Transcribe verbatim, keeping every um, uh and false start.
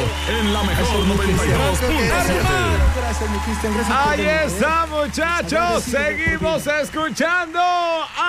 en la mejor noventa y dos punto siete. Gracias, mi Cristian. Gracias por Ahí venir, ¿eh? está, muchachos. Agradecido por Seguimos ti. escuchando